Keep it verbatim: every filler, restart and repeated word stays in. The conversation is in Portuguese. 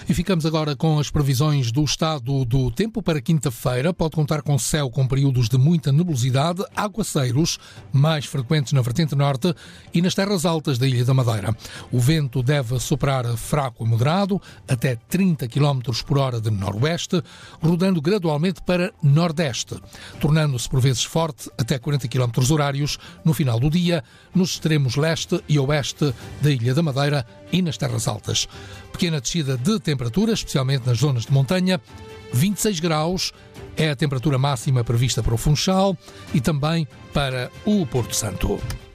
E ficamos agora com as previsões do estado do tempo para quinta-feira. Pode contar com céu com períodos de muita nebulosidade, aguaceiros mais frequentes na vertente norte e nas terras altas da Ilha da Madeira. O vento deve soprar fraco a moderado, até trinta quilómetros por hora de noroeste, rodando gradualmente para nordeste, tornando-se por vezes forte até quarenta quilómetros horários no final do dia, nos extremos leste e oeste da Ilha da Madeira e nas terras altas. Pequena descida de temperatura, especialmente nas zonas de montanha. vinte e seis graus é a temperatura máxima prevista para o Funchal e também para o Porto Santo.